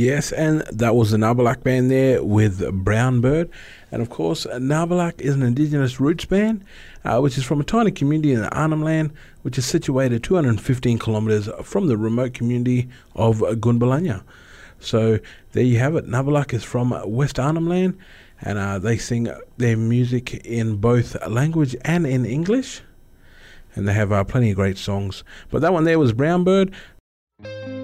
Yes, and that was the Nabalak band there with Brown Bird. And of course, Nabalak is an indigenous roots band, which is from a tiny community in Arnhem Land, which is situated 215 kilometres from the remote community of Gunbalanya. So there you have it. Nabalak is from West Arnhem Land, and they sing their music in both language and in English. And they have plenty of great songs. But that one there was Brown Bird.